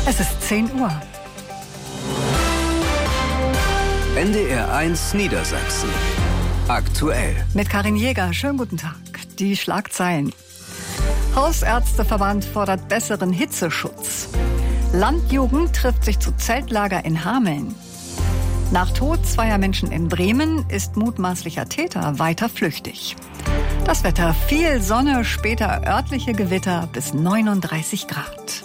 Es ist 10 Uhr. NDR 1 Niedersachsen. Aktuell. Mit Karin Jäger. Schönen guten Tag. Die Schlagzeilen. Hausärzteverband fordert besseren Hitzeschutz. Landjugend trifft sich zu Zeltlager in Hameln. Nach Tod zweier Menschen in Bremen ist mutmaßlicher Täter weiter flüchtig. Das Wetter: viel Sonne, später örtliche Gewitter bis 39 Grad.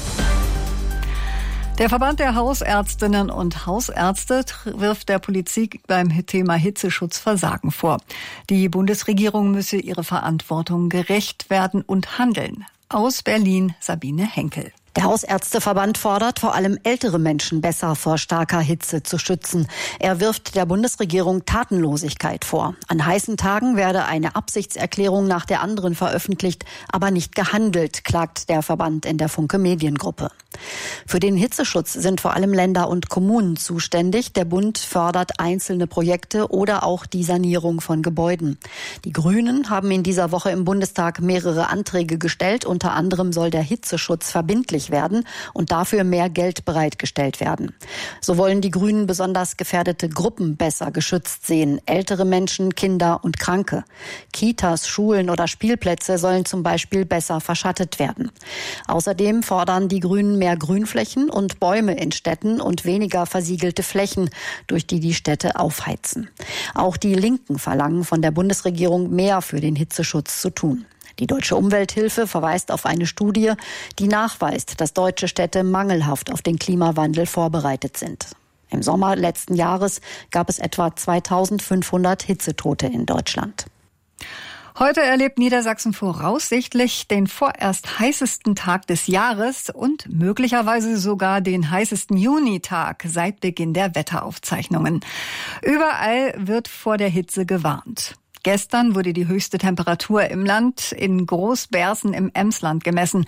Der Verband der Hausärztinnen und Hausärzte wirft der Politik beim Thema Hitzeschutz Versagen vor. Die Bundesregierung müsse ihrer Verantwortung gerecht werden und handeln. Aus Berlin Sabine Henkel. Der Hausärzteverband fordert, vor allem ältere Menschen besser vor starker Hitze zu schützen. Er wirft der Bundesregierung Tatenlosigkeit vor. An heißen Tagen werde eine Absichtserklärung nach der anderen veröffentlicht, aber nicht gehandelt, klagt der Verband in der Funke Mediengruppe. Für den Hitzeschutz sind vor allem Länder und Kommunen zuständig. Der Bund fördert einzelne Projekte oder auch die Sanierung von Gebäuden. Die Grünen haben in dieser Woche im Bundestag mehrere Anträge gestellt. Unter anderem soll der Hitzeschutz verbindlich werden und dafür mehr Geld bereitgestellt werden. So wollen die Grünen besonders gefährdete Gruppen besser geschützt sehen: ältere Menschen, Kinder und Kranke. Kitas, Schulen oder Spielplätze sollen zum Beispiel besser verschattet werden. Außerdem fordern die Grünen mehr Grünflächen und Bäume in Städten und weniger versiegelte Flächen, durch die die Städte aufheizen. Auch die Linken verlangen von der Bundesregierung, mehr für den Hitzeschutz zu tun. Die Deutsche Umwelthilfe verweist auf eine Studie, die nachweist, dass deutsche Städte mangelhaft auf den Klimawandel vorbereitet sind. Im Sommer letzten Jahres gab es etwa 2500 Hitzetote in Deutschland. Heute erlebt Niedersachsen voraussichtlich den vorerst heißesten Tag des Jahres und möglicherweise sogar den heißesten Junitag seit Beginn der Wetteraufzeichnungen. Überall wird vor der Hitze gewarnt. Gestern wurde die höchste Temperatur im Land in Großbersen im Emsland gemessen.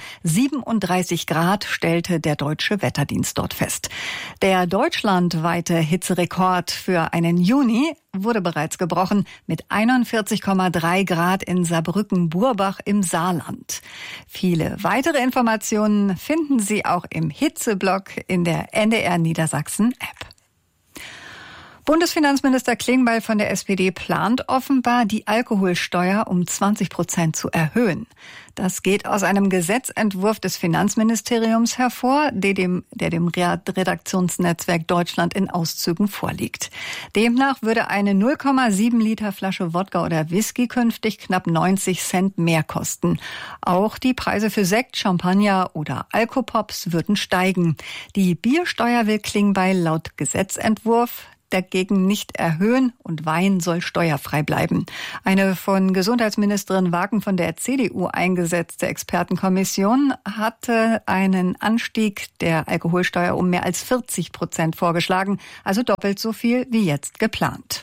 37 Grad stellte der Deutsche Wetterdienst dort fest. Der deutschlandweite Hitzerekord für einen Juni wurde bereits gebrochen mit 41,3 Grad in Saarbrücken-Burbach im Saarland. Viele weitere Informationen finden Sie auch im Hitzeblog in der NDR Niedersachsen App. Bundesfinanzminister Klingbeil von der SPD plant offenbar, die Alkoholsteuer um 20% zu erhöhen. Das geht aus einem Gesetzentwurf des Finanzministeriums hervor, der dem Redaktionsnetzwerk Deutschland in Auszügen vorliegt. Demnach würde eine 0,7 Liter Flasche Wodka oder Whisky künftig knapp 90 Cent mehr kosten. Auch die Preise für Sekt, Champagner oder Alkopops würden steigen. Die Biersteuer will Klingbeil laut Gesetzentwurf dagegen nicht erhöhen und Wein soll steuerfrei bleiben. Eine von Gesundheitsministerin Wagen von der CDU eingesetzte Expertenkommission hatte einen Anstieg der Alkoholsteuer um mehr als 40% vorgeschlagen, also doppelt so viel wie jetzt geplant.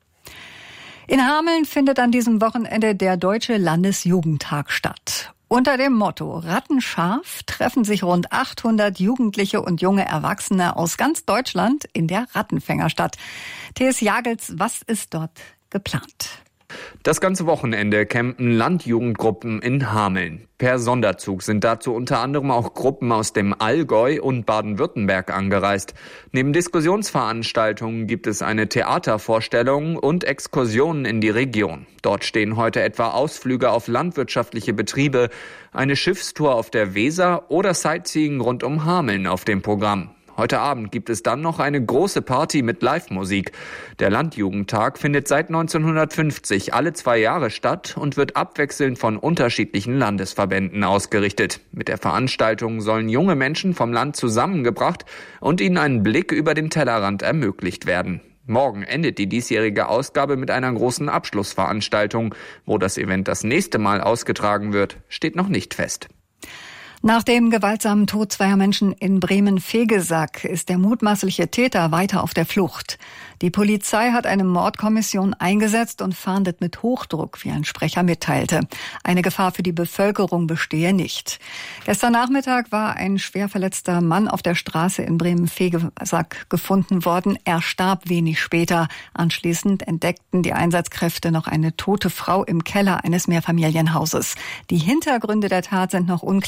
In Hameln findet an diesem Wochenende der Deutsche Landesjugendtag statt. Unter dem Motto Rattenscharf treffen sich rund 800 Jugendliche und junge Erwachsene aus ganz Deutschland in der Rattenfängerstadt. T.S. Jagels, was ist dort geplant? Das ganze Wochenende campen Landjugendgruppen in Hameln. Per Sonderzug sind dazu unter anderem auch Gruppen aus dem Allgäu und Baden-Württemberg angereist. Neben Diskussionsveranstaltungen gibt es eine Theatervorstellung und Exkursionen in die Region. Dort stehen heute etwa Ausflüge auf landwirtschaftliche Betriebe, eine Schiffstour auf der Weser oder Sightseeing rund um Hameln auf dem Programm. Heute Abend gibt es dann noch eine große Party mit Live-Musik. Der Landjugendtag findet seit 1950 alle 2 Jahre statt und wird abwechselnd von unterschiedlichen Landesverbänden ausgerichtet. Mit der Veranstaltung sollen junge Menschen vom Land zusammengebracht und ihnen einen Blick über den Tellerrand ermöglicht werden. Morgen endet die diesjährige Ausgabe mit einer großen Abschlussveranstaltung. Wo das Event das nächste Mal ausgetragen wird, steht noch nicht fest. Nach dem gewaltsamen Tod zweier Menschen in Bremen-Vegesack ist der mutmaßliche Täter weiter auf der Flucht. Die Polizei hat eine Mordkommission eingesetzt und fahndet mit Hochdruck, wie ein Sprecher mitteilte. Eine Gefahr für die Bevölkerung bestehe nicht. Gestern Nachmittag war ein schwer verletzter Mann auf der Straße in Bremen-Vegesack gefunden worden. Er starb wenig später. Anschließend entdeckten die Einsatzkräfte noch eine tote Frau im Keller eines Mehrfamilienhauses. Die Hintergründe der Tat sind noch unklar.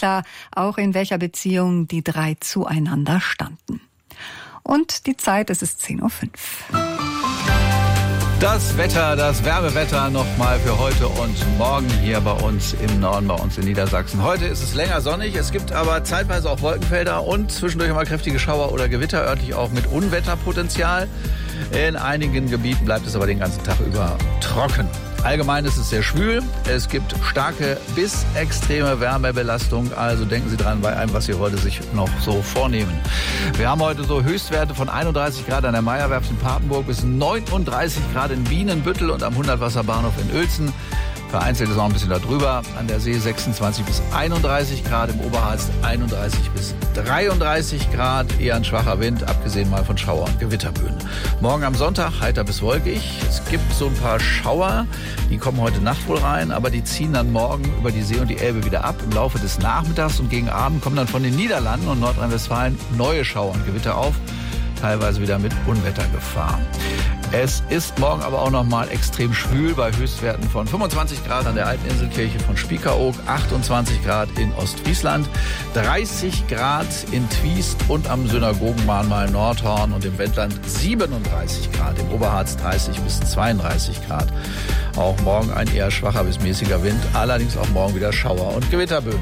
auch in welcher Beziehung die drei zueinander standen. Und die Zeit, es ist 10:05 Uhr. Das Wetter, das Wärmewetter nochmal für heute und morgen hier bei uns im Norden, bei uns in Niedersachsen. Heute ist es länger sonnig, es gibt aber zeitweise auch Wolkenfelder und zwischendurch mal kräftige Schauer oder Gewitter, örtlich auch mit Unwetterpotenzial. In einigen Gebieten bleibt es aber den ganzen Tag über trocken. Allgemein ist es sehr schwül. Es gibt starke bis extreme Wärmebelastung. Also denken Sie dran bei allem, was Sie heute sich noch so vornehmen. Wir haben heute so Höchstwerte von 31 Grad an der Meierwerft in Papenburg bis 39 Grad in Wienenbüttel und am 100-Wasserbahnhof in Uelzen. Vereinzelt ist noch ein bisschen darüber. An der See 26 bis 31 Grad, im Oberharz 31 bis 33 Grad. Eher ein schwacher Wind, abgesehen mal von Schauer- und Gewitterböen. Morgen am Sonntag heiter bis wolkig. Es gibt so ein paar Schauer, die kommen heute Nacht wohl rein, aber die ziehen dann morgen über die See und die Elbe wieder ab. Im Laufe des Nachmittags und gegen Abend kommen dann von den Niederlanden und Nordrhein-Westfalen neue Schauer und Gewitter auf. Teilweise wieder mit Unwettergefahr. Es ist morgen aber auch noch mal extrem schwül bei Höchstwerten von 25 Grad an der Alten Inselkirche von Spiekeroog, 28 Grad in Ostfriesland, 30 Grad in Twiest und am Synagogenmahnmal Nordhorn und im Wendland 37 Grad, im Oberharz 30 bis 32 Grad. Auch morgen ein eher schwacher bis mäßiger Wind, allerdings auch morgen wieder Schauer- und Gewitterböen.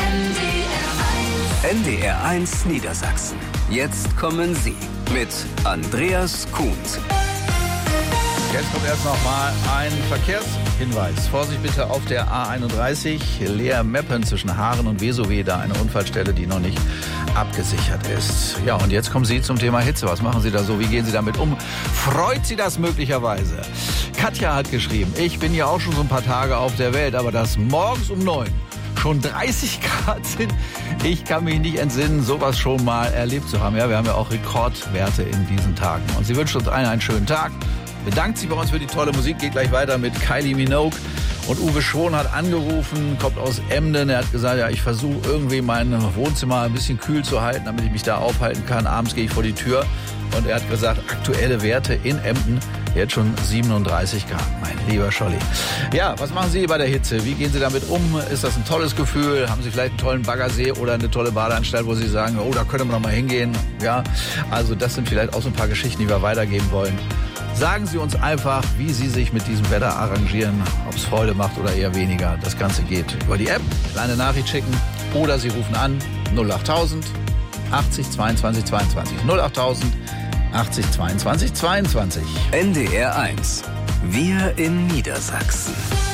NDR 1 Niedersachsen. Jetzt kommen Sie mit Andreas Kuhns. Jetzt kommt erst noch mal ein Verkehrshinweis. Vorsicht bitte auf der A31 Leer-Meppen zwischen Haaren und Wesowe, da eine Unfallstelle, die noch nicht abgesichert ist. Ja, und jetzt kommen Sie zum Thema Hitze. Was machen Sie da so? Wie gehen Sie damit um? Freut Sie das möglicherweise? Katja hat geschrieben, ich bin ja auch schon so ein paar Tage auf der Welt, aber dass morgens um 9 schon 30 Grad sind, ich kann mich nicht entsinnen, sowas schon mal erlebt zu haben. Ja, wir haben ja auch Rekordwerte in diesen Tagen. Und sie wünscht uns allen einen schönen Tag. Bedankt sich bei uns für die tolle Musik. Geht gleich weiter mit Kylie Minogue. Und Uwe Schwon hat angerufen, kommt aus Emden. Er hat gesagt, ja, ich versuche irgendwie mein Wohnzimmer ein bisschen kühl zu halten, damit ich mich da aufhalten kann. Abends gehe ich vor die Tür. Und er hat gesagt, aktuelle Werte in Emden, jetzt schon 37 Grad. Mein lieber Scholli. Ja, was machen Sie bei der Hitze? Wie gehen Sie damit um? Ist das ein tolles Gefühl? Haben Sie vielleicht einen tollen Baggersee oder eine tolle Badeanstalt, wo Sie sagen, oh, da können wir noch mal hingehen? Ja, also das sind vielleicht auch so ein paar Geschichten, die wir weitergeben wollen. Sagen Sie uns einfach, wie Sie sich mit diesem Wetter arrangieren, ob es Freude macht oder eher weniger. Das Ganze geht über die App, kleine Nachricht schicken oder Sie rufen an 08000 80 22 22. 08000 80 22 22. NDR 1. Wir in Niedersachsen.